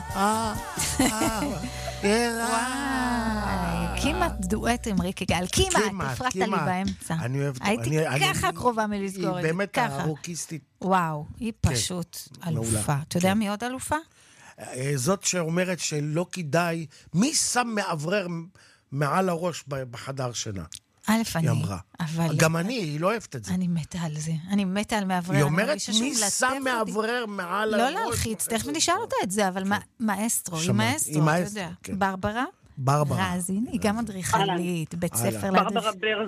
וואי, כמעט דואט עם ריקי גל, כמעט, הפרעת לי באמצע. אני אוהב אותו. הייתי ככה קרובה מלסגור את זה, היא באמת ככה. הרוקיסטית. וואו, היא פשוט אלופה. אתה יודע מי עוד אלופה? זאת שאומרת שלא כדאי, מי שם מעברר מעל הראש בחדר שינה? א', אני. היא אמרה. גם אני, היא לא אוהבת את זה. אני מתה על זה. אני מתה על מעברר. היא אומרת, מי שם מעברר מעל הראש? לא להלחיץ, תכף נשאל אותה את זה, אבל מאסטרו, היא מאסטרו, אתה יודע. ברברה? רזין, היא גם אדריכלית, בית ספר ברברה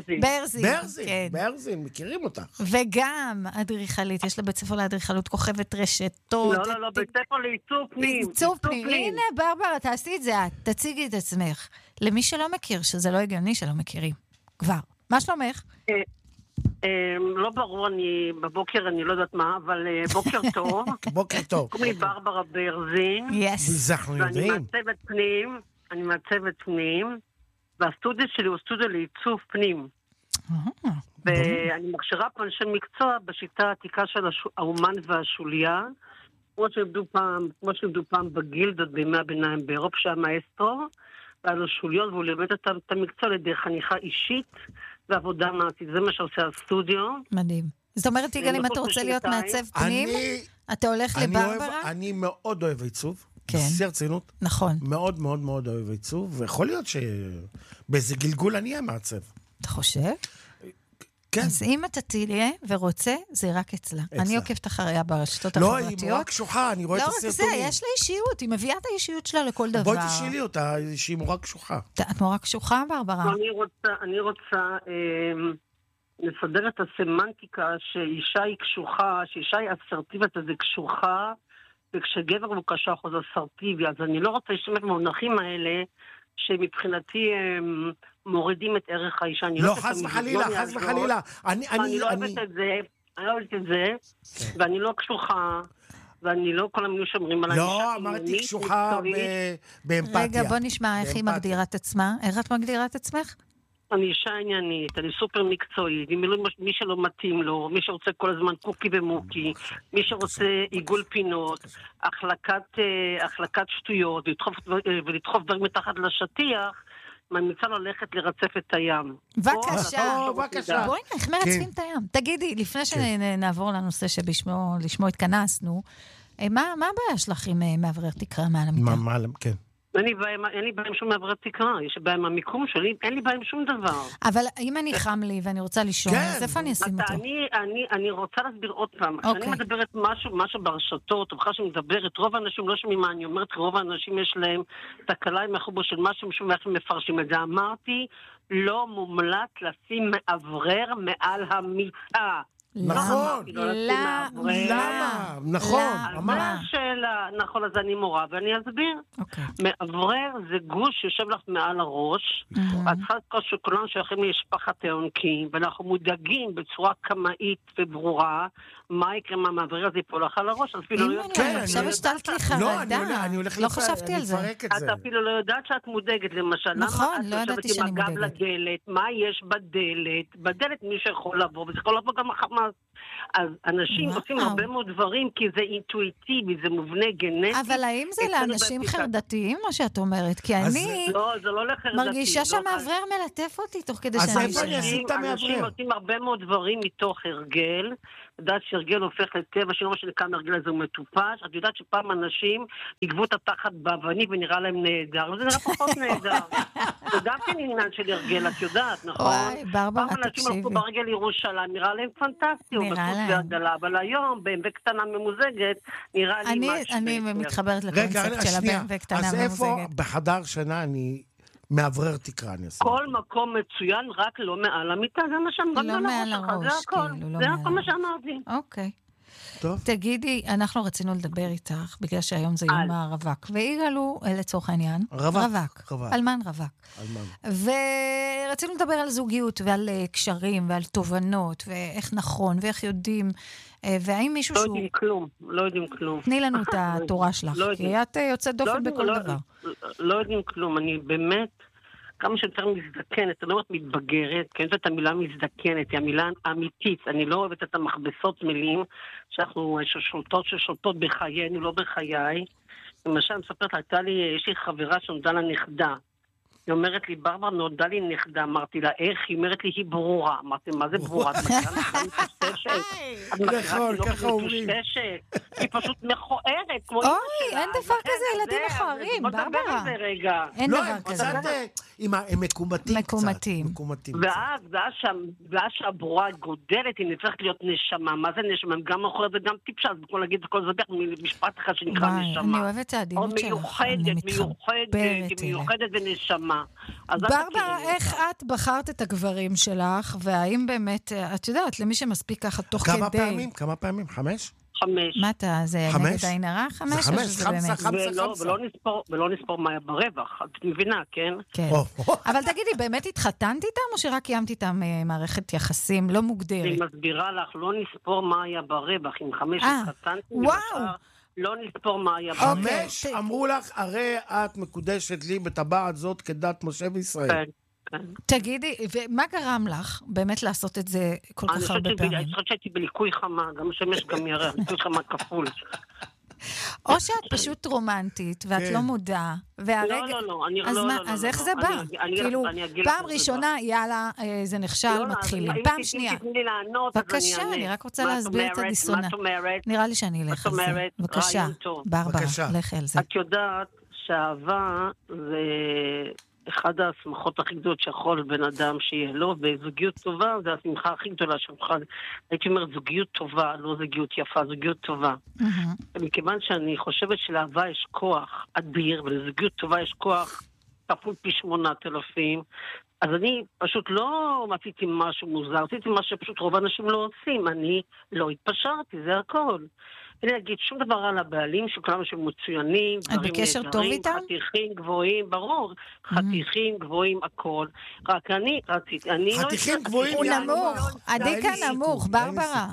ברזין, מכירים אותך. וגם אדריכלית, יש לה בית ספר לאדריכלות, כוכבת רשתות. לא, בית ספר לעיצוב פנים. עיצוב פנים, הנה ברברה, תעשי את זה, תציגי את עצמך. למי שלא מכיר, שזה לא הגיוני שלא מכירים. כבר. מה שלומך? לא ברור, בבוקר אני לא יודעת מה, אבל בוקר טוב. בוקר טוב. קוראים לי ברברה ברזין. ואני מעצבת פנים, והסטודיו שלי הוא סטודיו לעיצוב פנים. ואני מכשירה פה אנשי מקצוע בשיטה העתיקה של האומן והשוליה, כמו שעבדו פעם בגילדות בימי הביניים באירופה, שהיה מאסטרו, והיה לו שוליות, והוא לימד את המקצוע לידי חניכה אישית ועבודה מעשית. זה מה שעושה הסטודיו. מדהים. זאת אומרת, יגאל, אם אתה רוצה להיות מעצב פנים, אתה הולך לברברה? אני מאוד אוהב עיצוב. כן. בשיא הרצינות. נכון. מאוד מאוד מאוד אוהב עיצוב, ויכול להיות שבאיזה גלגול אני אהיה מעצב. אתה חושב? כן. אז אם אתה תהיה ורוצה, זה רק אצלה. אני עוקבת אחריה ברשתות החברתיות. לא, היא מורה קשוחה, אני רואה את הסרטונים. לא רק זה, יש לה אישיות, היא מביאה את האישיות שלה לכל דבר. בואי תשאלי אותה, שהיא מורה קשוחה. את מורה קשוחה, ברברה? אני רוצה לסדר את הסמנטיקה שאישה היא קשוחה, שאישה היא אסרטיבית, אז היא קשוחה, וכשגבר הוא קשוח, אז אסרטיבי. אז אני לא רוצה להשתמש במונחים האלה, שמבחינתי מורידים את ערך האישה. לא, חס וחלילה, חס וחלילה. אני לא אוהבת את זה, ואני לא קשוחה, ואני לא כל המילים שאומרים עליי. לא, אמרתי קשוחה באמפתיה. רגע, בוא נשמע איך היא מגדירה את עצמה. איך את מגדירה את עצמך? אני אישה עניינית, אני סופר מקצועית, מי שלא מתאים לו, מי שרוצה כל הזמן קוקי ומוקי, מי שרוצה עיגול פינות, החלקת שטויות, ולדחוף דברים מתחת לשטיח, ממליצה ללכת לרצף את הים. בבקשה. בואי איך מרצפים את הים. תגידי, לפני שנעבור לנושא שבשמו התכנסנו, מה הבעיה שלך עם מעברר תקרה מעל המיטה? כן. אין לי בעיה עם שום מעברת תקרה, יש בעיה עם המיקום שלי, אין לי בעיה עם שום דבר. אבל אם אני חם לי ואני רוצה לישון, אז איפה אני אשים אותו? אני רוצה להסביר עוד פעם, כשאני מדברת משהו ברשתות, או בכלל שמדברת, רוב האנשים לא שומעים מה אני אומרת, רוב האנשים יש להם תקלה עם החובו של משהו, משום איך הם מפרשים את זה. אמרתי, לא מומלץ לשים מעברר מעל המיטה. נכון, למה? נכון, נכון, אז אני מורה ואני אסביר. מעברר זה גוש שיושב לך מעל הראש, אז חד כולנו שייכים למשפחת העונקים, ואנחנו מודאגים בצורה קמאית וברורה, מה יקרה מהמעברר הזה ייפול לך על הראש, אפילו לא יודעת. עכשיו השתלת לי חרדה, לא חשבתי על זה. את אפילו לא יודעת שאת מודאגת, למשל. נכון, לא ידעתי שאני מודאגת. מה יש בדלת? בדלת מי שיכול לבוא, וזה יכול לבוא גם החמאס. אז אנשים עושים הרבה מאוד דברים, כי זה אינטואיטיבי, זה מובנה גנטי. אבל האם זה לאנשים חרדתיים, מה שאת אומרת? כי אני מרגישה שהמעברר מלטף אותי תוך כדי שאני ישנה. אנשים עושים הרבה מאוד דברים מתוך הרגל, יודעת שהרגל הופך לטבע, שלא מה שנקרא מהרגל הזה הוא מטופש, את יודעת שפעם אנשים יגבו את התחת באבנים ונראה להם נהדר, וזה נראה פחות נהדר. זה גם כן עניין של הרגל, את יודעת, נכון? וואי, ברברה, תקשיבי. פעם אנשים הלכו ברגל ירושלים, נראה להם פנטסטי, אבל היום, BMW קטנה ממוזגת, נראה לי משהו. אני מתחברת לקונספט של ה-BMW קטנה ממוזגת. אז איפה בחדר שינה אני מעברר תקרה? כל מקום מצוין, רק לא מעל המיטה, זה מה שאמרתי. לא מעל הראש, זה הכל מה שאמרתי. אוקיי. טוב. תגידי, אנחנו רצינו לדבר איתך, בגלל שהיום זה יום הרווק, והגעלו לצורך העניין, רווק, אלמן רווק. ורצינו לדבר על זוגיות ועל קשרים ועל תובנות, ואיך נכון ואיך יודעים, והאם מישהו שהוא... לא יודעים כלום. תני לנו את התורה שלך, כי את יוצאת דופן בכל דבר. לא יודעים כלום, אני באמת... כמה שיותר מזדקנת, אני לא אומרת מתבגרת, כי אני יודעת את המילה מזדקנת, היא המילה אמיתית, אני לא אוהבת את המכבסות מילים, ששולטות בחיינו, לא בחיי, למשל, מספרת, יש לי חברה שנולדה לה נכדה. היא אומרת לי, ברבר, נולדה לי נכדה. אמרתי לה, איך? היא אומרת לי, היא ברורה. אמרתי, מה זה ברורה? את מכירה נכדה מטושטשת? את מכירה ככה אומרים. היא פשוט מכוערת, כמו אוי, אין דבר כזה, ילדים מכוערים, ברברה. בוא נדבר על זה רגע. אין דבר כזה. הם מקומטים קצת. ואז שהברורה גודלת, היא נצטרכת להיות נשמה. מה זה נשמה? הם גם מכוערת וגם טיפשה, אז בכל להגיד כל זה משפט אחד שנקרא נשמה. אני אוהבת את העדינות שלך, אני מיוחדת ונשמה. ברברה, איך את בחרת את הגברים שלך, והאם באמת, את יודעת, למי שמספיק ככה תוך כדי... כמה פעמים? 5? 5. מה אתה, זה נגד העין הרע? 5? זה 5, ולא נספור מה היה ברווח, את מבינה, כן? כן. אבל תגידי, באמת התחתנת איתם, או שרק קיימת איתם מערכת יחסים לא מוגדרת? אני מסבירה לך, לא נספור מה היה ברווח, עם 5 התחתנתי, וואו! לא נספור מה היה ברווח. 5, אמרו לך, הרי את מקודשת לי בטבעת זאת כדת משה וישראל. כן. תגידי, ומה גרם לך באמת לעשות את זה כל כך הרבה פעמים? אני חושבת שהייתי בליקוי חמה, גם שמש גם ירח, ליקוי חמה כפול. או שאת פשוט רומנטית, ואת לא מודעה, אז איך זה בא? כאילו, פעם ראשונה, יאללה, זה נכשל, מתחילים. פעם שנייה. בבקשה, אני רק רוצה להסביר את הדיסוננס. נראה לי שאני אלך על זה. בבקשה, ברברה, לך על זה. את יודעת שאהבה זה... אחד השמחות הכי גדולות שיכול בן אדם שיהיה לו, וזוגיות טובה זה השמחה הכי גדולה שיכול. הייתי אומרת, זוגיות טובה, לא זוגיות יפה, זוגיות טובה. מכיוון שאני חושבת שלאהבה יש כוח אדיר, ולזוגיות טובה יש כוח כפול פי 8,000, אז אני פשוט לא עשיתי משהו מוזר, עשיתי מה שפשוט רוב האנשים לא עושים, אני לא התפשרתי, זה הכל. אני אגיד שום דבר על הבעלים, שכולם שמצוינים, את בקשר טוב איתם? חתיכים גבוהים, ברור, חתיכים גבוהים, הכל. רק אני רציתי, חתיכים גבוהים, הוא נמוך, עדי כאן נמוך, ברברה.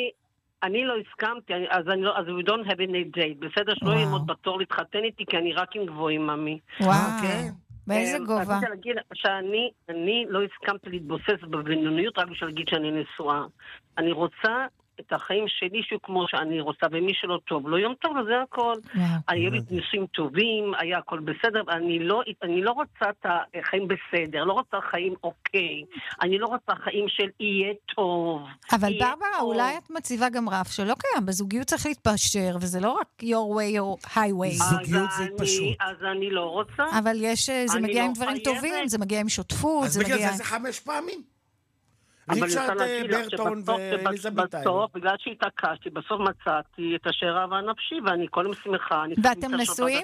אני לא הסכמתי, אז we don't have any date, בסדר שלא יעמוד בתור להתחתן איתי, כי אני רק עם גבוהים, ממי. וואו, באיזה גובה? רציתי להגיד שאני לא הסכמתי להתבוסס בבינוניות, רק בשביל להגיד שאני נשואה. אני רוצה... את החיים שלי שהוא כמו שאני רוצה, ומי שלא טוב, לא יום טוב, וזה הכל. היו לי ניסויים טובים, היה הכל בסדר, אני לא רוצה את החיים בסדר, לא רוצה חיים אוקיי, אני לא רוצה חיים של יהיה טוב. אבל ברברה, אולי את מציבה גם רף שלא קיים, בזוגיות צריך להתפשר, וזה לא רק your way or highway. זוגיות זה התפשרות. אז אני לא רוצה. אבל זה מגיע עם דברים טובים, זה מגיע עם שותפות. אז בגלל זה 5 פעמים. ריצ'רד ברטון ואליזבת טיילור. בגלל שהתעקשתי, בסוף מצאתי את אשר אהבה נפשי, ואני כל שמחה. ואתם נשואים?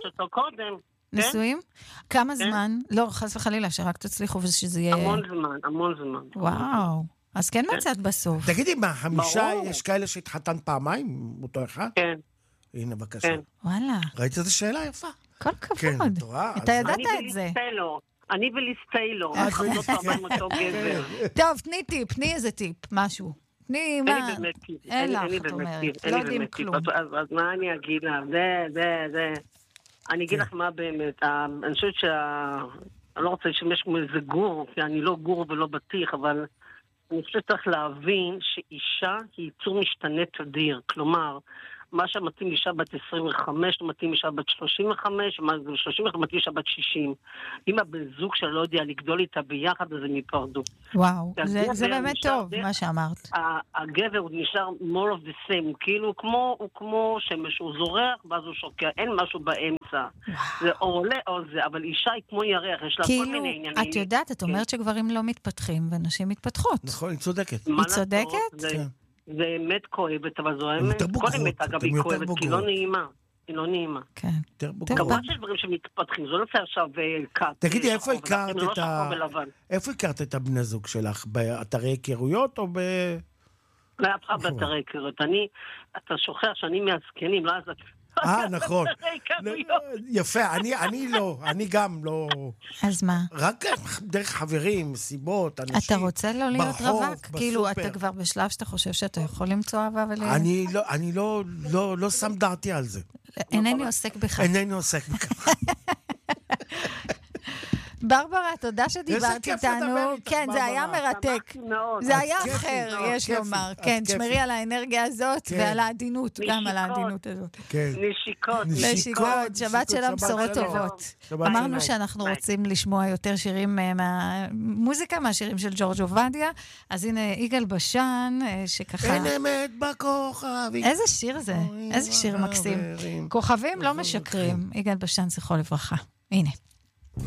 נשואים? כמה זמן? לא, חס וחלילה, שרק תצליחו ושזה יהיה... המון זמן. וואו. אז כן מצאת בסוף. תגידי, מה, 5 יש כאלה שהתחתן פעמיים, אותו אחד? כן. הנה, בבקשה. וואלה. ראית איזו שאלה יפה? כל כבוד. אתה ידעת את זה. אני וליסטיילו, אנחנו לא פעמים אותו גבר. טוב, תני טיפ, תני איזה טיפ, משהו. תני מה... אין לך, את אומרת. לא יודעים כלום. אז מה אני אגיד לה? זה. אני אגיד לך מה באמת. אני חושבת אני לא רוצה לשמש כמו איזה גור, כי אני לא גור ולא בטיח, אבל אני חושבת שצריך להבין שאישה היא ייצור משתנה תדיר. כלומר, מה שמתאים לאישה בת 25, מתאים לאישה בת 35, מה זה 35, מתאים לאישה בת 60. אם הבן זוג שלה לא יודע לגדול איתה ביחד, אז הם ייפרדו. וואו, זה באמת טוב, מה שאמרת. הגבר הוא נשאר more of the same, כאילו הוא כמו שמש, הוא זורח, ואז הוא שוקע, אין משהו באמצע. זה או עולה או זה, אבל אישה היא כמו ירח, יש לה כל מיני עניינים. כאילו, את יודעת, את אומרת שגברים לא מתפתחים, ונשים מתפתחות. נכון, היא צודקת. היא צודקת? כן. זה אמת כואבת, אבל זו האמת. כל אמת, אגב, היא כואבת, כי לא נעימה. היא לא נעימה. כן. כמובן שיש דברים שמתפתחים, זה לא צריך עכשיו קאט. תגידי, איפה הכרת את הבני זוג שלך? באתרי היכרויות או ב... לא היה פחה באתרי היכרויות. אתה שוכח שאני מהזקנים, לא אז... נכון. יפה, אני גם לא... אז מה? רק דרך חברים, סיבות, אנשים. אתה רוצה לא להיות רווק? כאילו, אתה כבר בשלב שאתה חושב שאתה יכול למצוא אהבה אני לא שם דעתי על זה. אינני עוסק בכך. אינני עוסק בכך. ברברה, תודה שדיברת איתנו. כן, זה היה מרתק. זה היה אחר, יש לומר. כן, שמרי על האנרגיה הזאת ועל העדינות, גם על העדינות הזאת. נשיקות, שבת שלום, בשורות טובות. אמרנו שאנחנו רוצים לשמוע יותר שירים מהמוזיקה, מהשירים של ג'ורג' עובדיה. אז הנה, יגאל בשן, שככה... אין אמת בכוכבים. איזה שיר זה? איזה שיר מקסים. כוכבים לא משקרים. יגאל בשן, זכרו לברכה. הנה.